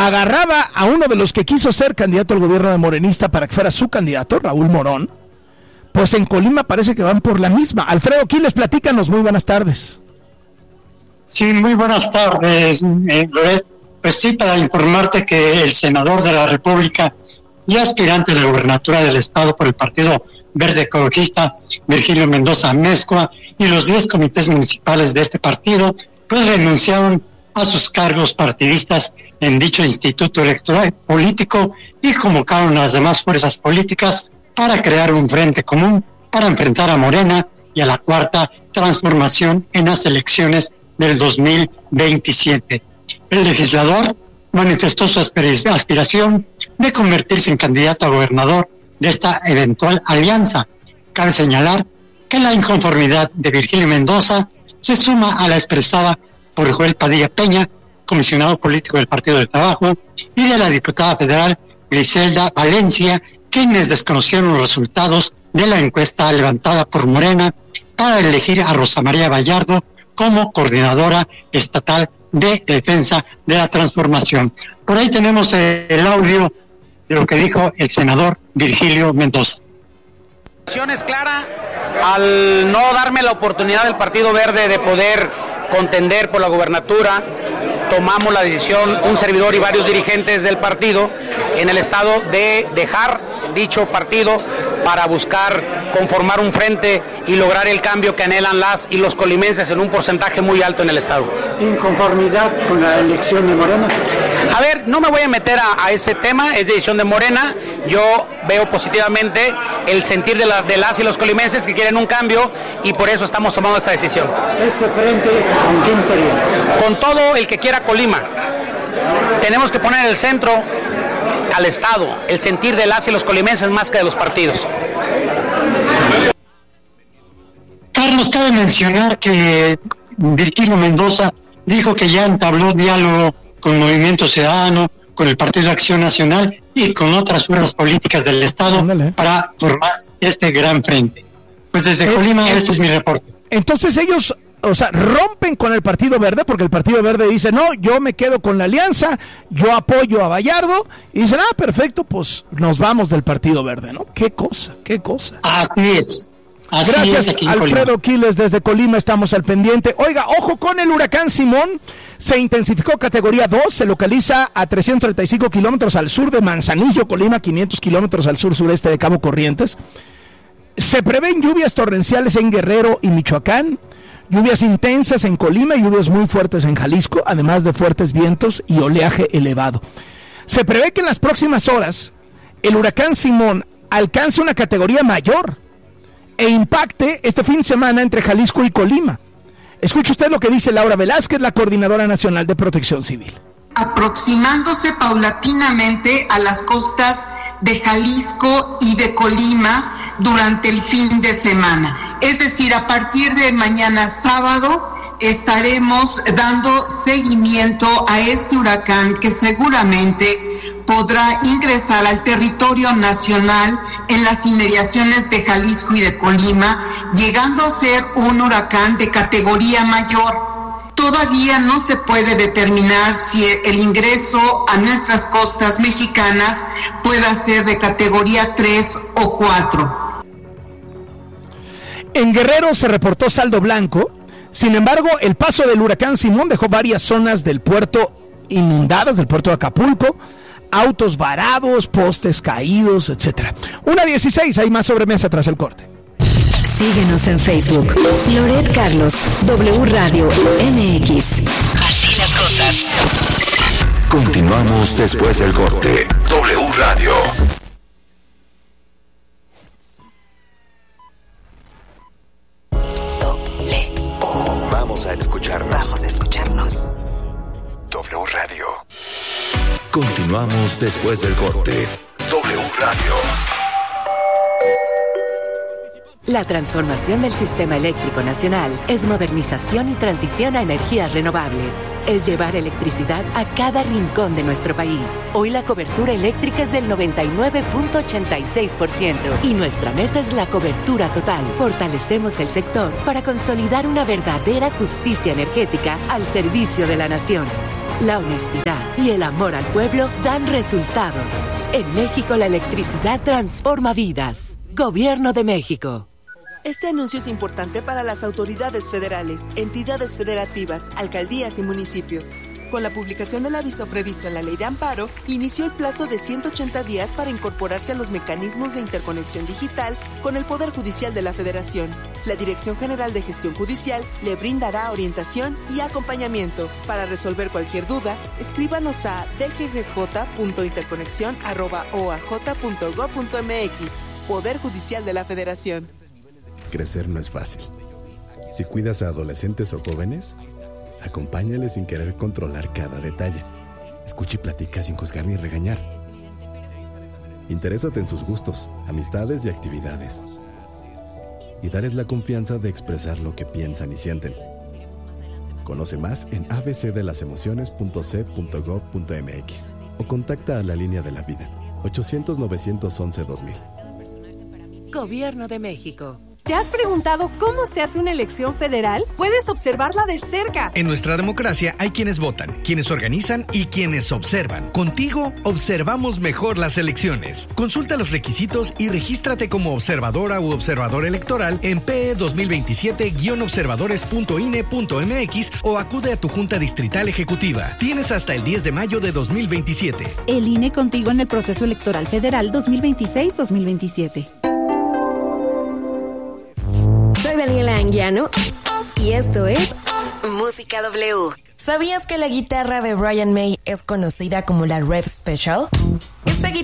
agarraba a uno de los que quiso ser candidato al gobierno de morenista para que fuera su candidato, Raúl Morón, pues en Colima parece que van por la misma. Alfredo Quiles, platícanos, muy buenas tardes. Sí, muy buenas tardes, Loret. Pues sí, para informarte que el senador de la República y aspirante a la gubernatura del estado por el Partido Verde Ecologista, Virgilio Mendoza Amezcua, y los 10 comités municipales de este partido, pues renunciaron a sus cargos partidistas en dicho instituto electoral político y convocaron a las demás fuerzas políticas para crear un frente común para enfrentar a Morena y a la Cuarta Transformación en las elecciones del 2027. El legislador manifestó su aspiración de convertirse en candidato a gobernador de esta eventual alianza. Cabe señalar que la inconformidad de Virgilio Mendoza se suma a la expresada por Joel Padilla Peña, comisionado político del Partido del Trabajo, y de la diputada federal Griselda Valencia, quienes desconocieron los resultados de la encuesta levantada por Morena para elegir a Rosa María Vallardo como coordinadora estatal de defensa de la transformación. Por ahí tenemos el audio de lo que dijo el senador Virgilio Mendoza. La decisión es clara, al no darme la oportunidad del Partido Verde de poder contender por la gubernatura, tomamos la decisión, un servidor y varios dirigentes del partido en el estado, de dejar dicho partido para buscar conformar un frente y lograr el cambio que anhelan las y los colimenses en un porcentaje muy alto en el estado. ¿Inconformidad con la elección de Morena? A ver, no me voy a meter a ese tema, es decisión de Morena. Yo veo positivamente el sentir de las y los colimenses que quieren un cambio y por eso estamos tomando esta decisión. ¿Este frente con quién sería? Con todo el que quiera Colima. Tenemos que poner en el centro al Estado, el sentir de las y los colimenses más que de los partidos. Carlos, cabe mencionar que Virgilio Mendoza dijo que ya entabló diálogo con Movimiento Ciudadano, con el Partido de Acción Nacional y con otras fuerzas políticas del Estado para formar este gran frente. Pues desde Colima, esto es mi reporte. Entonces ellos, rompen con el Partido Verde, porque el Partido Verde dice, no, yo me quedo con la alianza, yo apoyo a Vallardo, y dicen, perfecto, pues nos vamos del Partido Verde, ¿no? Qué cosa. Así es. Gracias, Alfredo Quiles, desde Colima estamos al pendiente. Oiga, ojo con el huracán Simón, se intensificó categoría 2, se localiza a 335 kilómetros al sur de Manzanillo, Colima, 500 kilómetros al sur-sureste de Cabo Corrientes. Se prevén lluvias torrenciales en Guerrero y Michoacán, lluvias intensas en Colima y lluvias muy fuertes en Jalisco, además de fuertes vientos y oleaje elevado. Se prevé que en las próximas horas el huracán Simón alcance una categoría mayor e impacte este fin de semana entre Jalisco y Colima. Escuche usted lo que dice Laura Velázquez, la Coordinadora Nacional de Protección Civil. Aproximándose paulatinamente a las costas de Jalisco y de Colima durante el fin de semana. Es decir, a partir de mañana sábado estaremos dando seguimiento a este huracán que seguramente podrá ingresar al territorio nacional en las inmediaciones de Jalisco y de Colima, llegando a ser un huracán de categoría mayor. Todavía no se puede determinar si el ingreso a nuestras costas mexicanas pueda ser de categoría 3 o 4. En Guerrero se reportó saldo blanco. Sin embargo, el paso del huracán Simón dejó varias zonas del puerto inundadas, del puerto de Acapulco, autos varados, postes caídos, etcétera. 1:16, hay más sobremesa tras el corte. Síguenos en Facebook. Loret Carlos, W Radio MX. Así las cosas. Continuamos después del corte. W Radio. Vamos a escucharnos. W Radio. Continuamos después del corte. W Radio. La transformación del sistema eléctrico nacional es modernización y transición a energías renovables. Es llevar electricidad a cada rincón de nuestro país. Hoy la cobertura eléctrica es del 99.86% y nuestra meta es la cobertura total. Fortalecemos el sector para consolidar una verdadera justicia energética al servicio de la nación. La honestidad y el amor al pueblo dan resultados. En México, la electricidad transforma vidas. Gobierno de México. Este anuncio es importante para las autoridades federales, entidades federativas, alcaldías y municipios. Con la publicación del aviso previsto en la Ley de Amparo, inició el plazo de 180 días para incorporarse a los mecanismos de interconexión digital con el Poder Judicial de la Federación. La Dirección General de Gestión Judicial le brindará orientación y acompañamiento. Para resolver cualquier duda, escríbanos a dggj.interconexión@oaj.gov.mx. Poder Judicial de la Federación. Crecer no es fácil. Si cuidas a adolescentes o jóvenes, acompáñales sin querer controlar cada detalle. Escucha y platica sin juzgar ni regañar. Interésate en sus gustos, amistades y actividades. Y darles la confianza de expresar lo que piensan y sienten. Conoce más en abcdelasemociones.c.gov.mx o contacta a la Línea de la Vida, 800-911-2000. Gobierno de México. ¿Te has preguntado cómo se hace una elección federal? Puedes observarla de cerca. En nuestra democracia hay quienes votan, quienes organizan y quienes observan. Contigo observamos mejor las elecciones. Consulta los requisitos y regístrate como observadora u observador electoral en PE 2027-observadores.ine.mx o acude a tu Junta Distrital Ejecutiva. Tienes hasta el 10 de mayo de 2027. El INE contigo en el proceso electoral federal 2026-2027. Soy Daniela Anguiano y esto es Música W. ¿Sabías que la guitarra de Brian May es conocida como la Rev Special? Esta guitarra